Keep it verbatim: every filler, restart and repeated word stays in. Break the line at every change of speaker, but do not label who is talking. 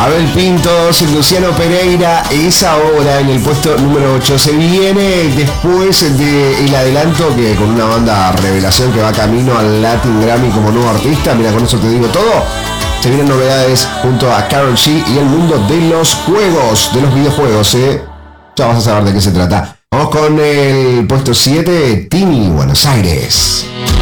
Abel Pintos, Luciano Pereira, es ahora en el puesto número ocho. Se viene después del adelanto que con una banda revelación que va camino al Latin Grammy como nuevo artista. Mira, con eso te digo todo. Se vienen novedades junto a Karol G y el mundo de los juegos, de los videojuegos, ¿eh? Ya vas a saber de qué se trata. Vamos con el puesto siete, Tini, Buenos Aires.